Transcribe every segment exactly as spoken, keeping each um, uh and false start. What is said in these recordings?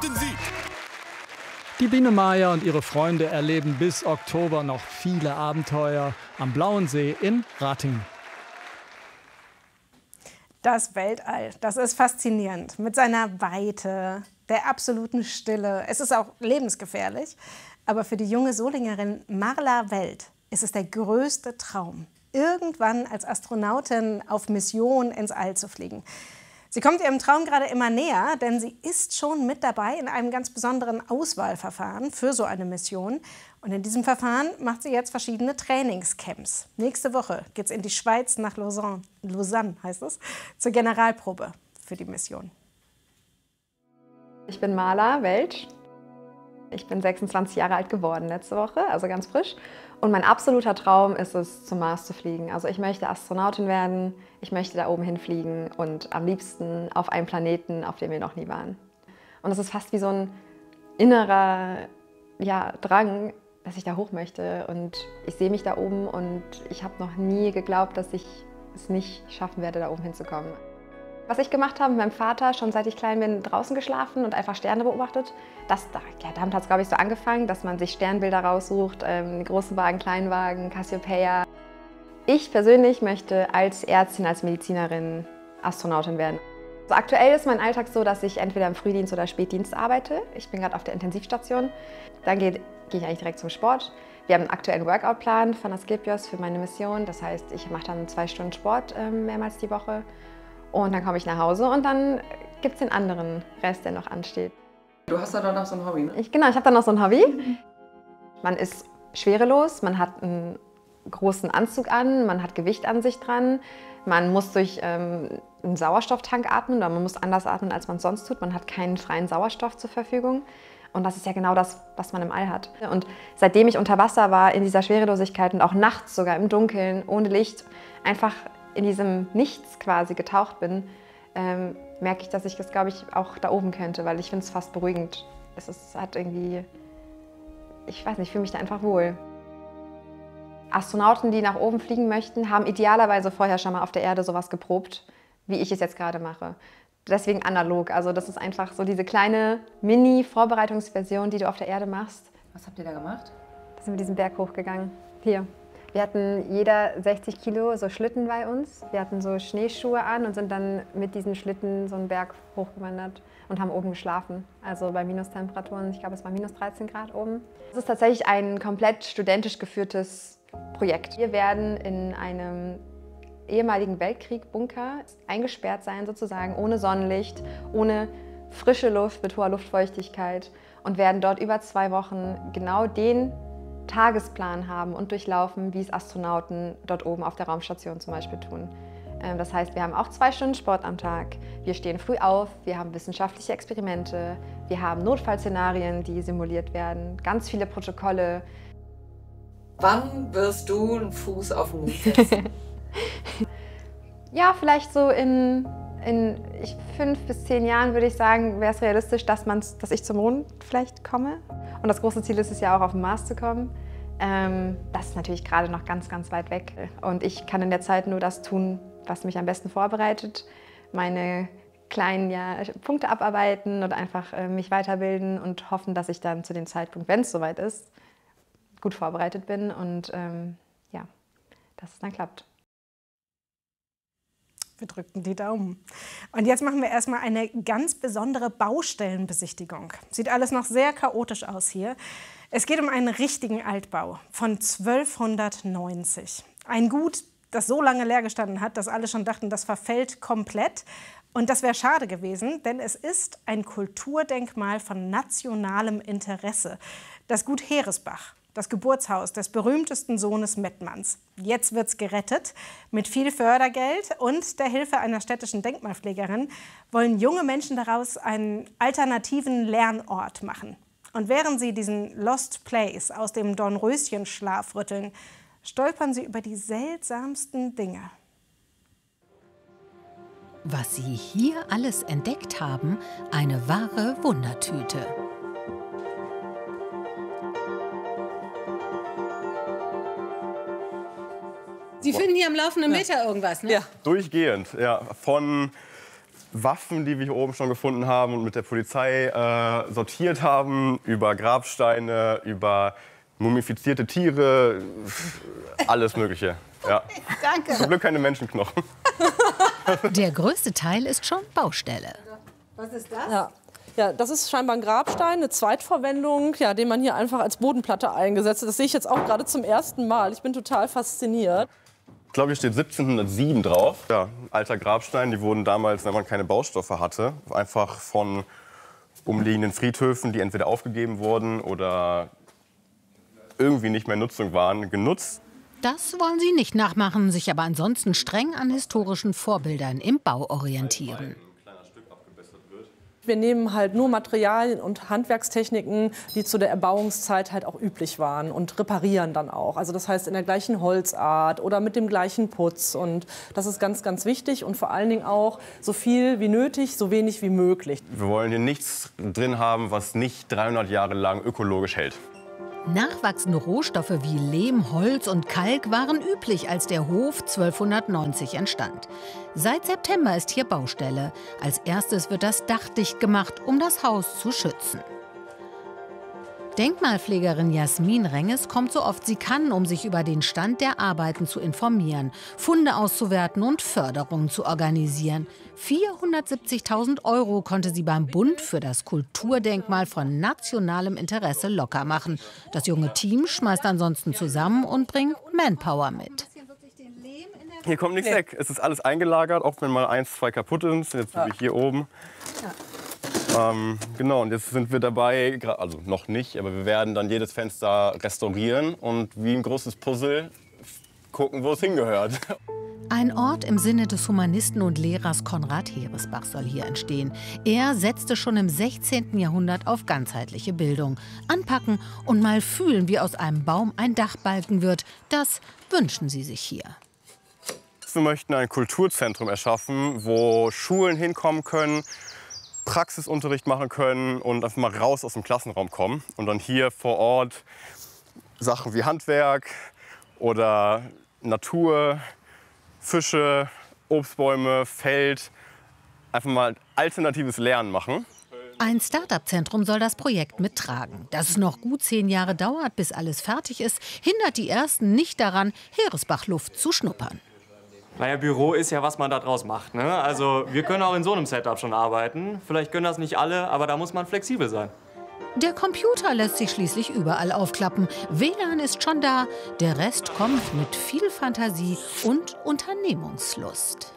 Fliegen Sie! Die Biene Maya und ihre Freunde erleben bis Oktober noch viele Abenteuer am Blauen See in Ratingen. Das Weltall, das ist faszinierend. Mit seiner Weite, der absoluten Stille. Es ist auch lebensgefährlich. Aber für die junge Solingerin Marla Welt ist es der größte Traum, irgendwann als Astronautin auf Mission ins All zu fliegen. Sie kommt ihrem Traum gerade immer näher, denn sie ist schon mit dabei in einem ganz besonderen Auswahlverfahren für so eine Mission. Und in diesem Verfahren macht sie jetzt verschiedene Trainingscamps. Nächste Woche geht es in die Schweiz nach Lausanne, Lausanne heißt es, zur Generalprobe für die Mission. Ich bin Marla Welt. Ich bin sechsundzwanzig Jahre alt geworden letzte Woche, also ganz frisch. Und mein absoluter Traum ist es, zum Mars zu fliegen. Also ich möchte Astronautin werden, ich möchte da oben hinfliegen und am liebsten auf einem Planeten, auf dem wir noch nie waren. Und es ist fast wie so ein innerer ja, Drang, dass ich da hoch möchte. Und ich sehe mich da oben und ich habe noch nie geglaubt, dass ich es nicht schaffen werde, da oben hinzukommen. Was ich gemacht habe mit meinem Vater, schon seit ich klein bin, draußen geschlafen und einfach Sterne beobachtet. Das, ja, damit hat es, glaube ich, so angefangen, dass man sich Sternbilder raussucht, ähm, großen Wagen, kleinen Wagen, Cassiopeia. Ich persönlich möchte als Ärztin, als Medizinerin Astronautin werden. Also aktuell ist mein Alltag so, dass ich entweder im Frühdienst oder Spätdienst arbeite. Ich bin gerade auf der Intensivstation. Dann gehe, gehe ich eigentlich direkt zum Sport. Wir haben einen aktuellen Workout-Plan von Asklepios für meine Mission. Das heißt, ich mache dann zwei Stunden Sport ähm, mehrmals die Woche. Und dann komme ich nach Hause und dann gibt es den anderen Rest, der noch ansteht. Du hast da dann noch so ein Hobby, ne? Ich, genau, ich habe dann noch so ein Hobby. Man ist schwerelos, man hat einen großen Anzug an, man hat Gewicht an sich dran. Man muss durch ähm, einen Sauerstofftank atmen oder man muss anders atmen, als man es sonst tut. Man hat keinen freien Sauerstoff zur Verfügung. Und das ist ja genau das, was man im All hat. Und seitdem ich unter Wasser war, in dieser Schwerelosigkeit und auch nachts sogar im Dunkeln, ohne Licht, einfach in diesem Nichts quasi getaucht bin, ähm, merke ich, dass ich das, glaube ich, auch da oben könnte, weil ich finde es fast beruhigend. Es ist, hat irgendwie, ich weiß nicht, ich fühle mich da einfach wohl. Astronauten, die nach oben fliegen möchten, haben idealerweise vorher schon mal auf der Erde sowas geprobt, wie ich es jetzt gerade mache. Deswegen analog, also das ist einfach so diese kleine Mini-Vorbereitungsversion, die du auf der Erde machst. Was habt ihr da gemacht? Da sind wir diesen Berg hochgegangen. Hier. Wir hatten jeder sechzig Kilo so Schlitten bei uns. Wir hatten so Schneeschuhe an und sind dann mit diesen Schlitten so einen Berg hochgewandert und haben oben geschlafen. Also bei Minustemperaturen, ich glaube es war minus dreizehn Grad oben. Es ist tatsächlich ein komplett studentisch geführtes Projekt. Wir werden in einem ehemaligen Weltkrieg-Bunker eingesperrt sein sozusagen, ohne Sonnenlicht, ohne frische Luft, mit hoher Luftfeuchtigkeit und werden dort über zwei Wochen genau den Tagesplan haben und durchlaufen, wie es Astronauten dort oben auf der Raumstation zum Beispiel tun. Das heißt, wir haben auch zwei Stunden Sport am Tag, wir stehen früh auf, wir haben wissenschaftliche Experimente, wir haben Notfallszenarien, die simuliert werden, ganz viele Protokolle. Wann wirst du einen Fuß auf den Mond setzen? Ja, vielleicht so in, in ich, fünf bis zehn Jahren würde ich sagen, wäre es realistisch, dass, man's, dass ich zum Mond vielleicht komme. Und das große Ziel ist es ja auch, auf den Mars zu kommen. Ähm, das ist natürlich gerade noch ganz, ganz weit weg. Und ich kann in der Zeit nur das tun, was mich am besten vorbereitet. Meine kleinen ja, Punkte abarbeiten und einfach äh, mich weiterbilden und hoffen, dass ich dann zu dem Zeitpunkt, wenn es soweit ist, gut vorbereitet bin und ähm, ja, dass es dann klappt. Wir drücken die Daumen. Und jetzt machen wir erstmal eine ganz besondere Baustellenbesichtigung. Sieht alles noch sehr chaotisch aus hier. Es geht um einen richtigen Altbau von zwölfhundertneunzig. Ein Gut, das so lange leer gestanden hat, dass alle schon dachten, das verfällt komplett. Und das wäre schade gewesen, denn es ist ein Kulturdenkmal von nationalem Interesse. Das Gut Heresbach. Das Geburtshaus des berühmtesten Sohnes Mettmanns. Jetzt wird's gerettet. Mit viel Fördergeld und der Hilfe einer städtischen Denkmalpflegerin wollen junge Menschen daraus einen alternativen Lernort machen. Und während sie diesen Lost Place aus dem Dornröschenschlaf rütteln, stolpern sie über die seltsamsten Dinge. Was sie hier alles entdeckt haben, eine wahre Wundertüte. Sie finden hier am laufenden Meter irgendwas, ne? Ja. Durchgehend, ja. Von Waffen, die wir hier oben schon gefunden haben und mit der Polizei äh, sortiert haben, über Grabsteine, über mumifizierte Tiere, alles Mögliche. Ja. Danke. Zum Glück keine Menschenknochen. Der größte Teil ist schon Baustelle. Was ist das? Ja. Ja, das ist scheinbar ein Grabstein, eine Zweitverwendung, ja, den man hier einfach als Bodenplatte eingesetzt hat. Das sehe ich jetzt auch gerade zum ersten Mal. Ich bin total fasziniert. Ich glaube, hier steht siebzehnhundertsieben drauf. Ja, alter Grabstein. Die wurden damals, wenn man keine Baustoffe hatte, einfach von umliegenden Friedhöfen, die entweder aufgegeben wurden oder irgendwie nicht mehr in Nutzung waren, genutzt. Das wollen sie nicht nachmachen, sich aber ansonsten streng an historischen Vorbildern im Bau orientieren. Wir nehmen halt nur Materialien und Handwerkstechniken, die zu der Erbauungszeit halt auch üblich waren und reparieren dann auch. Also das heißt in der gleichen Holzart oder mit dem gleichen Putz. Und das ist ganz, ganz wichtig und vor allen Dingen auch so viel wie nötig, so wenig wie möglich. Wir wollen hier nichts drin haben, was nicht dreihundert Jahre lang ökologisch hält. Nachwachsende Rohstoffe wie Lehm, Holz und Kalk waren üblich, als der Hof zwölfhundertneunzig entstand. Seit September ist hier Baustelle. Als erstes wird das Dach dicht gemacht, um das Haus zu schützen. Denkmalpflegerin Jasmin Renges kommt so oft sie kann, um sich über den Stand der Arbeiten zu informieren, Funde auszuwerten und Förderungen zu organisieren. vierhundertsiebzigtausend Euro konnte sie beim Bund für das Kulturdenkmal von nationalem Interesse locker machen. Das junge Team schmeißt ansonsten zusammen und bringt Manpower mit. Hier kommt nichts nee. weg. Es ist alles eingelagert, auch wenn mal eins, zwei kaputt sind. Jetzt bin ich hier oben. Ja. Ähm, genau, und jetzt sind wir dabei, also noch nicht, aber wir werden dann jedes Fenster restaurieren und wie ein großes Puzzle gucken, wo es hingehört. Ein Ort im Sinne des Humanisten und Lehrers Konrad Heresbach soll hier entstehen. Er setzte schon im sechzehnten Jahrhundert auf ganzheitliche Bildung. Anpacken und mal fühlen, wie aus einem Baum ein Dachbalken wird, das wünschen sie sich hier. Wir möchten ein Kulturzentrum erschaffen, wo Schulen hinkommen können, Praxisunterricht machen können und einfach mal raus aus dem Klassenraum kommen. Und dann hier vor Ort Sachen wie Handwerk oder Natur, Fische, Obstbäume, Feld, einfach mal alternatives Lernen machen. Ein Start-up-Zentrum soll das Projekt mittragen. Dass es noch gut zehn Jahre dauert, bis alles fertig ist, hindert die Ersten nicht daran, Heresbach-Luft zu schnuppern. Naja, Büro ist ja, was man da draus macht, ne? Also wir können auch in so einem Setup schon arbeiten. Vielleicht können das nicht alle, aber da muss man flexibel sein. Der Computer lässt sich schließlich überall aufklappen. W L A N ist schon da. Der Rest kommt mit viel Fantasie und Unternehmungslust.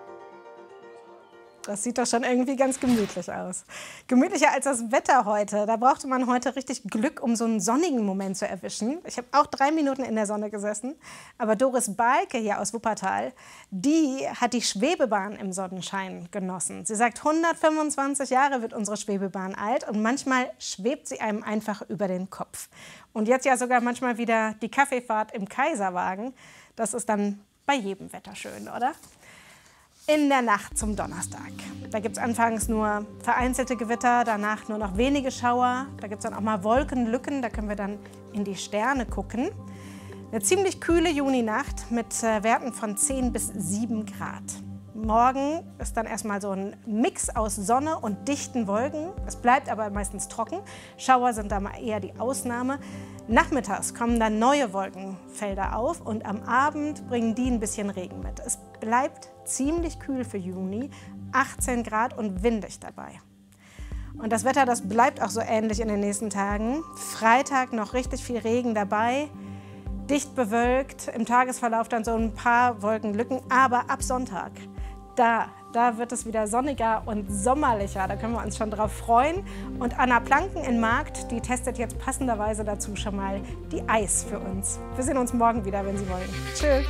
Das sieht doch schon irgendwie ganz gemütlich aus. Gemütlicher als das Wetter heute. Da brauchte man heute richtig Glück, um so einen sonnigen Moment zu erwischen. Ich habe auch drei Minuten in der Sonne gesessen. Aber Doris Balke hier aus Wuppertal, die hat die Schwebebahn im Sonnenschein genossen. Sie sagt, hundertfünfundzwanzig Jahre wird unsere Schwebebahn alt und manchmal schwebt sie einem einfach über den Kopf. Und jetzt ja sogar manchmal wieder die Kaffeefahrt im Kaiserwagen. Das ist dann bei jedem Wetter schön, oder? In der Nacht zum Donnerstag. Da gibt es anfangs nur vereinzelte Gewitter, danach nur noch wenige Schauer. Da gibt es dann auch mal Wolkenlücken, da können wir dann in die Sterne gucken. Eine ziemlich kühle Juninacht mit äh, Werten von zehn bis sieben Grad. Morgen ist dann erstmal so ein Mix aus Sonne und dichten Wolken. Es bleibt aber meistens trocken. Schauer sind da mal eher die Ausnahme. Nachmittags kommen dann neue Wolkenfelder auf und am Abend bringen die ein bisschen Regen mit. Es bleibt ziemlich kühl für Juni, achtzehn Grad und windig dabei. Und das Wetter, das bleibt auch so ähnlich in den nächsten Tagen. Freitag noch richtig viel Regen dabei, dicht bewölkt, im Tagesverlauf dann so ein paar Wolkenlücken, aber ab Sonntag, da, da wird es wieder sonniger und sommerlicher, da können wir uns schon drauf freuen. Und Anna Planken in Markt, die testet jetzt passenderweise dazu schon mal die Eis für uns. Wir sehen uns morgen wieder, wenn Sie wollen. Tschüss.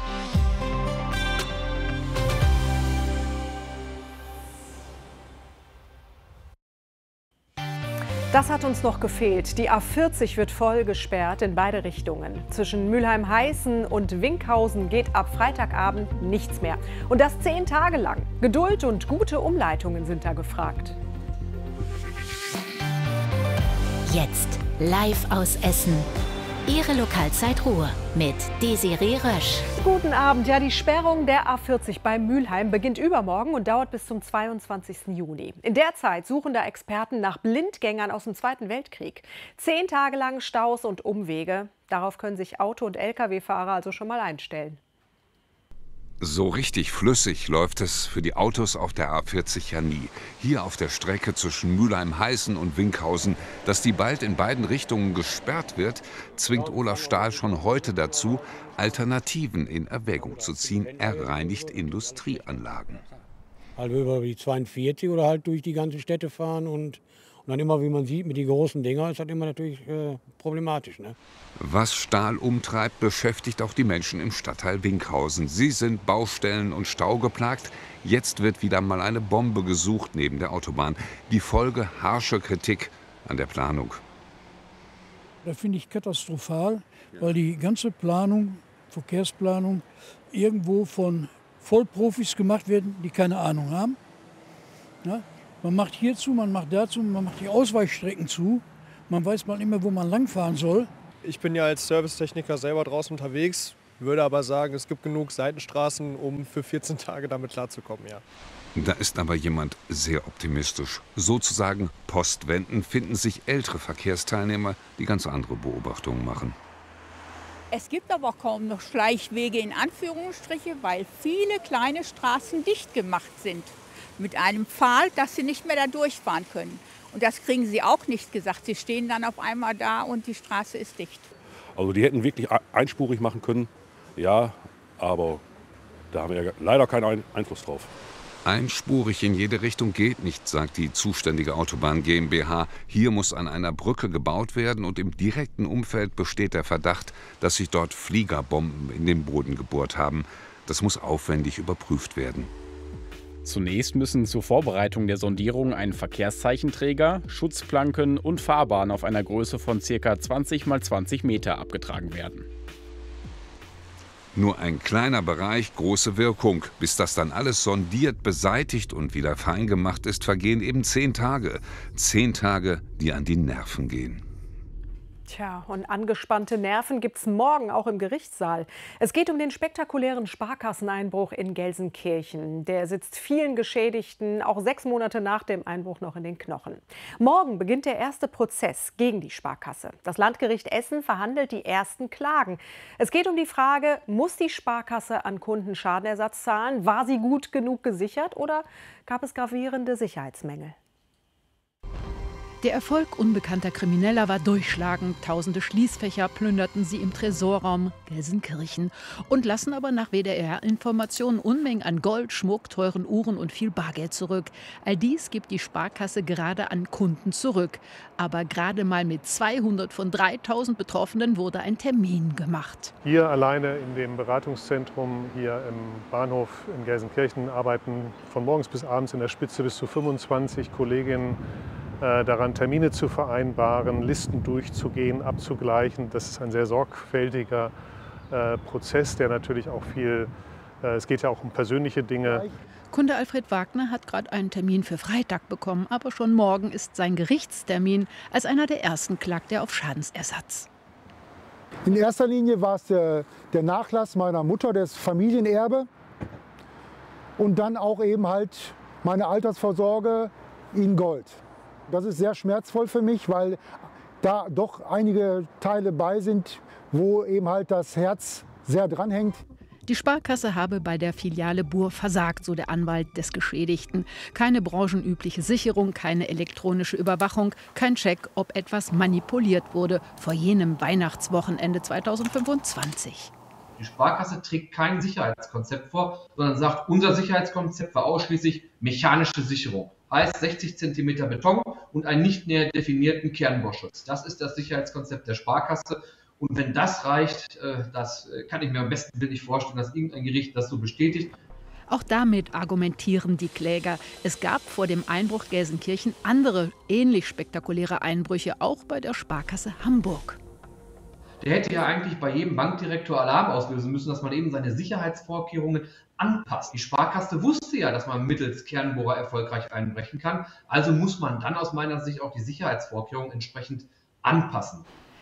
Das hat uns noch gefehlt. Die A vierzig wird voll gesperrt in beide Richtungen. Zwischen Mülheim-Heißen und Winkhausen geht ab Freitagabend nichts mehr. Und das zehn Tage lang. Geduld und gute Umleitungen sind da gefragt. Jetzt live aus Essen. Ihre Lokalzeit Ruhr mit Desiree Rösch. Guten Abend. Ja, die Sperrung der A vierzig bei Mülheim beginnt übermorgen und dauert bis zum zweiundzwanzigsten Juni. In der Zeit suchen da Experten nach Blindgängern aus dem Zweiten Weltkrieg. Zehn Tage lang Staus und Umwege. Darauf können sich Auto- und L K W-Fahrer also schon mal einstellen. So richtig flüssig läuft es für die Autos auf der A vierzig ja nie. Hier auf der Strecke zwischen Mülheim-Heißen und Winkhausen, dass die bald in beiden Richtungen gesperrt wird, zwingt Olaf Stahl schon heute dazu, Alternativen in Erwägung zu ziehen. Er reinigt Industrieanlagen. Also über die zweiundvierzig oder halt durch die ganze Städte fahren und, und dann immer, wie man sieht, mit den großen Dinger ist das immer natürlich äh, problematisch. Ne? Was Stahl umtreibt, beschäftigt auch die Menschen im Stadtteil Winkhausen. Sie sind Baustellen und Stau geplagt. Jetzt wird wieder mal eine Bombe gesucht neben der Autobahn. Die Folge harsche Kritik an der Planung. Das finde ich katastrophal, weil die ganze Planung, Verkehrsplanung, irgendwo von Vollprofis gemacht wird, die keine Ahnung haben. Ja? Man macht hier zu, man macht dazu, man macht die Ausweichstrecken zu. Man weiß mal nicht mehr, wo man langfahren soll. Ich bin ja als Servicetechniker selber draußen unterwegs, würde aber sagen, es gibt genug Seitenstraßen, um für vierzehn Tage damit klarzukommen, ja. Da ist aber jemand sehr optimistisch. Sozusagen postwenden finden sich ältere Verkehrsteilnehmer, die ganz andere Beobachtungen machen. Es gibt aber kaum noch Schleichwege in Anführungsstriche, weil viele kleine Straßen dicht gemacht sind. Mit einem Pfahl, dass sie nicht mehr da durchfahren können. Und das kriegen sie auch nicht gesagt. Sie stehen dann auf einmal da und die Straße ist dicht. Also die hätten wirklich einspurig machen können, ja, aber da haben wir ja leider keinen Einfluss drauf. Einspurig in jede Richtung geht nicht, sagt die zuständige Autobahn GmbH. Hier muss an einer Brücke gebaut werden und im direkten Umfeld besteht der Verdacht, dass sich dort Fliegerbomben in den Boden gebohrt haben. Das muss aufwendig überprüft werden. Zunächst müssen zur Vorbereitung der Sondierung ein Verkehrszeichenträger, Schutzplanken und Fahrbahn auf einer Größe von ca. zwanzig mal zwanzig Meter abgetragen werden. Nur ein kleiner Bereich, große Wirkung. Bis das dann alles sondiert, beseitigt und wieder fein gemacht ist, vergehen eben zehn Tage. Zehn Tage, die an die Nerven gehen. Tja, und angespannte Nerven gibt es morgen auch im Gerichtssaal. Es geht um den spektakulären Sparkasseneinbruch in Gelsenkirchen. Der sitzt vielen Geschädigten auch sechs Monate nach dem Einbruch noch in den Knochen. Morgen beginnt der erste Prozess gegen die Sparkasse. Das Landgericht Essen verhandelt die ersten Klagen. Es geht um die Frage, muss die Sparkasse an Kunden Schadenersatz zahlen? War sie gut genug gesichert oder gab es gravierende Sicherheitsmängel? Der Erfolg unbekannter Krimineller war durchschlagend. Tausende Schließfächer plünderten sie im Tresorraum Gelsenkirchen und lassen aber nach W D R-Informationen Unmengen an Gold, Schmuck, teuren Uhren und viel Bargeld zurück. All dies gibt die Sparkasse gerade an Kunden zurück. Aber gerade mal mit zweihundert von dreitausend Betroffenen wurde ein Termin gemacht. Hier alleine in dem Beratungszentrum hier im Bahnhof in Gelsenkirchen arbeiten von morgens bis abends in der Spitze bis zu fünfundzwanzig Kolleginnen daran, Termine zu vereinbaren, Listen durchzugehen, abzugleichen. Das ist ein sehr sorgfältiger äh, Prozess, der natürlich auch viel, äh, es geht ja auch um persönliche Dinge. Kunde Alfred Wagner hat gerade einen Termin für Freitag bekommen, aber schon morgen ist sein Gerichtstermin. Als einer der ersten klagt er auf Schadensersatz. In erster Linie war es der, der Nachlass meiner Mutter, das Familienerbe und dann auch eben halt meine Altersvorsorge in Gold. Das ist sehr schmerzvoll für mich, weil da doch einige Teile bei sind, wo eben halt das Herz sehr dranhängt. Die Sparkasse habe bei der Filiale Buhr versagt, so der Anwalt des Geschädigten. Keine branchenübliche Sicherung, keine elektronische Überwachung, kein Check, ob etwas manipuliert wurde vor jenem Weihnachtswochenende zweitausendfünfundzwanzig. Die Sparkasse trägt kein Sicherheitskonzept vor, sondern sagt, unser Sicherheitskonzept war ausschließlich mechanische Sicherung. Heißt sechzig Zentimeter Beton und einen nicht näher definierten Kernbohrschutz. Das ist das Sicherheitskonzept der Sparkasse. Und wenn das reicht, das kann ich mir am besten Bild nicht vorstellen, dass irgendein Gericht das so bestätigt. Auch damit argumentieren die Kläger. Es gab vor dem Einbruch Gelsenkirchen andere ähnlich spektakuläre Einbrüche, auch bei der Sparkasse Hamburg. Der hätte ja eigentlich bei jedem Bankdirektor Alarm auslösen müssen, dass man eben seine Sicherheitsvorkehrungen anpasst. Die Sparkasse wusste ja, dass man mittels Kernbohrer erfolgreich einbrechen kann. Also muss man dann aus meiner Sicht auch die Sicherheitsvorkehrungen entsprechend anpassen.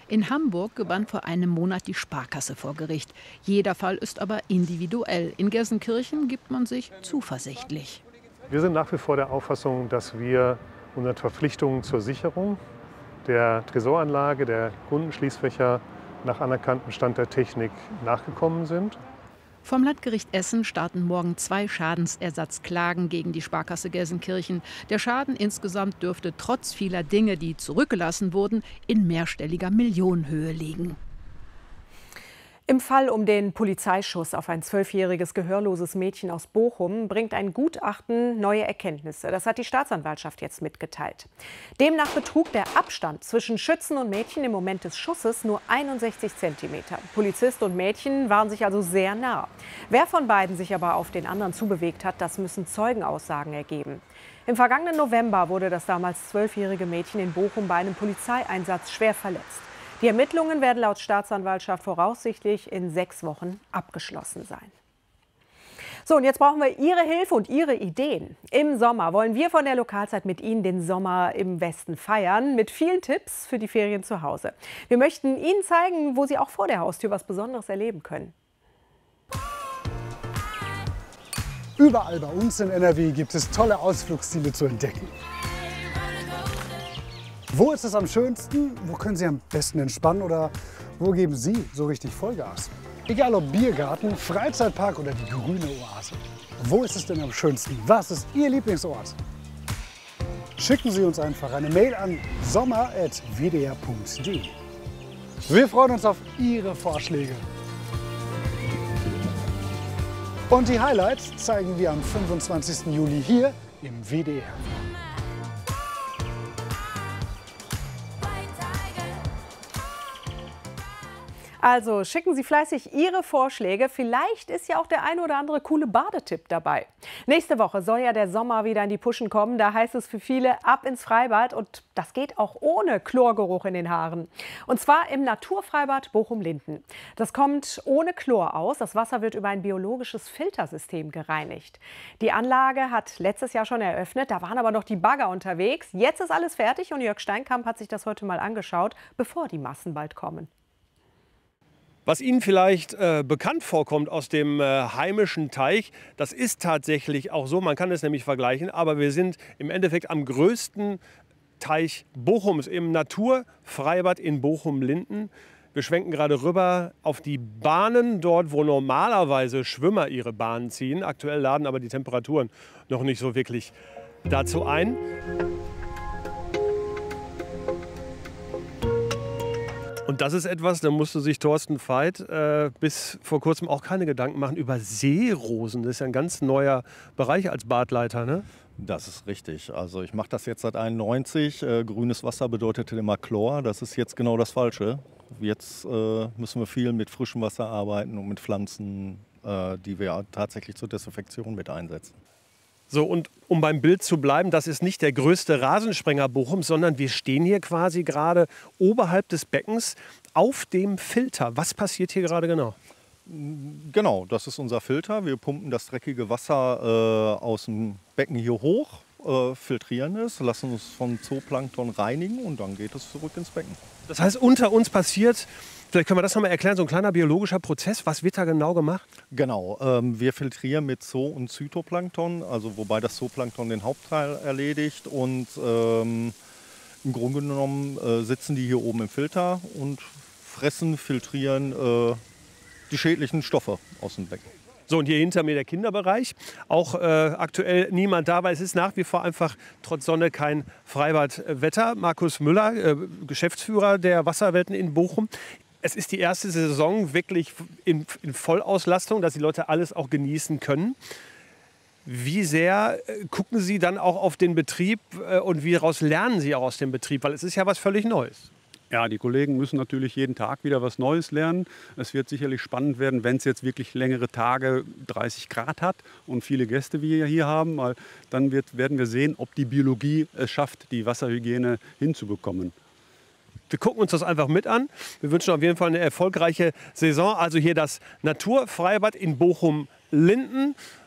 In Hamburg gewann vor einem Monat die Sparkasse vor Gericht. Jeder Fall ist aber individuell. In Gelsenkirchen gibt man sich zuversichtlich. Wir sind nach wie vor der Auffassung, dass wir unseren Verpflichtungen zur Sicherung der Tresoranlage, der Kundenschließfächer nach anerkanntem Stand der Technik nachgekommen sind. Vom Landgericht Essen starten morgen zwei Schadensersatzklagen gegen die Sparkasse Gelsenkirchen. Der Schaden insgesamt dürfte trotz vieler Dinge, die zurückgelassen wurden, in mehrstelliger Millionenhöhe liegen. Im Fall um den Polizeischuss auf ein zwölfjähriges gehörloses Mädchen aus Bochum bringt ein Gutachten neue Erkenntnisse. Das hat die Staatsanwaltschaft jetzt mitgeteilt. Demnach betrug der Abstand zwischen Schützen und Mädchen im Moment des Schusses nur einundsechzig Zentimeter. Polizist und Mädchen waren sich also sehr nah. Wer von beiden sich aber auf den anderen zubewegt hat, das müssen Zeugenaussagen ergeben. Im vergangenen November wurde das damals zwölfjährige Mädchen in Bochum bei einem Polizeieinsatz schwer verletzt. Die Ermittlungen werden laut Staatsanwaltschaft voraussichtlich in sechs Wochen abgeschlossen sein. So, und jetzt brauchen wir Ihre Hilfe und Ihre Ideen. Im Sommer wollen wir von der Lokalzeit mit Ihnen den Sommer im Westen feiern, mit vielen Tipps für die Ferien zu Hause. Wir möchten Ihnen zeigen, wo Sie auch vor der Haustür was Besonderes erleben können. Überall bei uns in N R W gibt es tolle Ausflugsziele zu entdecken. Wo ist es am schönsten? Wo können Sie am besten entspannen? Oder wo geben Sie so richtig Vollgas? Egal ob Biergarten, Freizeitpark oder die grüne Oase. Wo ist es denn am schönsten? Was ist Ihr Lieblingsort? Schicken Sie uns einfach eine Mail an sommer at w d r punkt d e. Wir freuen uns auf Ihre Vorschläge. Und die Highlights zeigen wir am fünfundzwanzigsten Juli hier im W D R. Also schicken Sie fleißig Ihre Vorschläge. Vielleicht ist ja auch der ein oder andere coole Badetipp dabei. Nächste Woche soll ja der Sommer wieder in die Puschen kommen. Da heißt es für viele ab ins Freibad. Und das geht auch ohne Chlorgeruch in den Haaren. Und zwar im Naturfreibad Bochum-Linden. Das kommt ohne Chlor aus. Das Wasser wird über ein biologisches Filtersystem gereinigt. Die Anlage hat letztes Jahr schon eröffnet. Da waren aber noch die Bagger unterwegs. Jetzt ist alles fertig und Jörg Steinkamp hat sich das heute mal angeschaut, bevor die Massen bald kommen. Was Ihnen vielleicht äh, bekannt vorkommt aus dem äh, heimischen Teich, das ist tatsächlich auch so, man kann es nämlich vergleichen, aber wir sind im Endeffekt am größten Teich Bochums, im Naturfreibad in Bochum-Linden. Wir schwenken gerade rüber auf die Bahnen, dort wo normalerweise Schwimmer ihre Bahnen ziehen. Aktuell laden aber die Temperaturen noch nicht so wirklich dazu ein. Und das ist etwas, da musste sich Thorsten Veit äh, bis vor kurzem auch keine Gedanken machen über Seerosen. Das ist ja ein ganz neuer Bereich als Badleiter, ne? Das ist richtig. Also ich mache das jetzt seit einundneunzig. Äh, grünes Wasser bedeutete immer Chlor. Das ist jetzt genau das Falsche. Jetzt äh, müssen wir viel mit frischem Wasser arbeiten und mit Pflanzen, äh, die wir tatsächlich zur Desinfektion mit einsetzen. So, und um beim Bild zu bleiben, das ist nicht der größte Rasensprenger Bochums, sondern wir stehen hier quasi gerade oberhalb des Beckens auf dem Filter. Was passiert hier gerade genau? Genau, das ist unser Filter. Wir pumpen das dreckige Wasser äh, aus dem Becken hier hoch, äh, filtrieren es, lassen es von Zooplankton reinigen und dann geht es zurück ins Becken. Das heißt, unter uns passiert, vielleicht können wir das noch mal erklären, so ein kleiner biologischer Prozess. Was wird da genau gemacht? Genau, ähm, wir filtrieren mit Zoo- und Zytoplankton, also wobei das Zooplankton den Hauptteil erledigt. Und ähm, im Grunde genommen äh, sitzen die hier oben im Filter und fressen, filtrieren äh, die schädlichen Stoffe aus dem Becken. So, und hier hinter mir der Kinderbereich. Auch äh, aktuell niemand da, weil es ist nach wie vor einfach trotz Sonne kein Freibadwetter. Markus Müller, äh, Geschäftsführer der Wasserwelten in Bochum. Es ist die erste Saison wirklich in, in Vollauslastung, dass die Leute alles auch genießen können. Wie sehr äh, gucken Sie dann auch auf den Betrieb äh, und wie daraus lernen Sie auch aus dem Betrieb? Weil es ist ja was völlig Neues. Ja, die Kollegen müssen natürlich jeden Tag wieder was Neues lernen. Es wird sicherlich spannend werden, wenn es jetzt wirklich längere Tage dreißig Grad hat und viele Gäste wie wir hier haben. Weil dann wird, werden wir sehen, ob die Biologie es schafft, die Wasserhygiene hinzubekommen. Wir gucken uns das einfach mit an. Wir wünschen auf jeden Fall eine erfolgreiche Saison. Also hier das Naturfreibad in Bochum-Linden.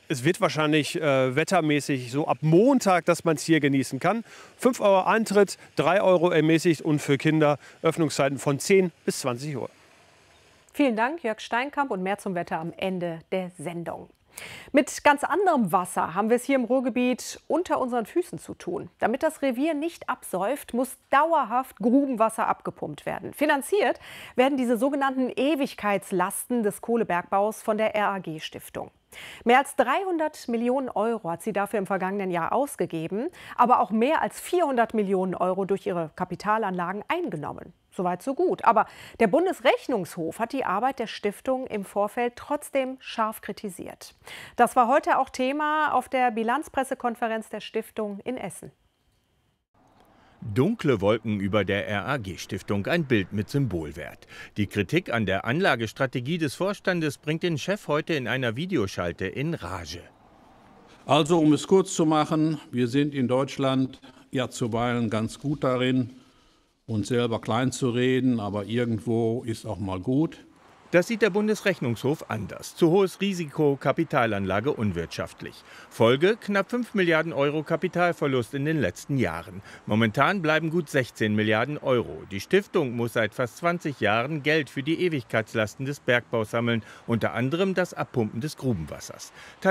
Es wird wahrscheinlich äh, wettermäßig so ab Montag, dass man es hier genießen kann. fünf Euro Eintritt, drei Euro ermäßigt und für Kinder Öffnungszeiten von zehn bis zwanzig Uhr. Vielen Dank, Jörg Steinkamp, und mehr zum Wetter am Ende der Sendung. Mit ganz anderem Wasser haben wir es hier im Ruhrgebiet unter unseren Füßen zu tun. Damit das Revier nicht absäuft, muss dauerhaft Grubenwasser abgepumpt werden. Finanziert werden diese sogenannten Ewigkeitslasten des Kohlebergbaus von der R A G-Stiftung. Mehr als dreihundert Millionen Euro hat sie dafür im vergangenen Jahr ausgegeben, aber auch mehr als vierhundert Millionen Euro durch ihre Kapitalanlagen eingenommen. Soweit so gut. Aber der Bundesrechnungshof hat die Arbeit der Stiftung im Vorfeld trotzdem scharf kritisiert. Das war heute auch Thema auf der Bilanzpressekonferenz der Stiftung in Essen. Dunkle Wolken über der R A G-Stiftung, ein Bild mit Symbolwert. Die Kritik an der Anlagestrategie des Vorstandes bringt den Chef heute in einer Videoschalte in Rage. Also, um es kurz zu machen, wir sind in Deutschland ja zuweilen ganz gut darin, uns selber klein zu reden, aber irgendwo ist auch mal gut. Das sieht der Bundesrechnungshof anders. Zu hohes Risiko, Kapitalanlage unwirtschaftlich. Folge: knapp fünf Milliarden Euro Kapitalverlust in den letzten Jahren. Momentan bleiben gut sechzehn Milliarden Euro. Die Stiftung muss seit fast zwanzig Jahren Geld für die Ewigkeitslasten des Bergbaus sammeln, unter anderem das Abpumpen des Grubenwassers.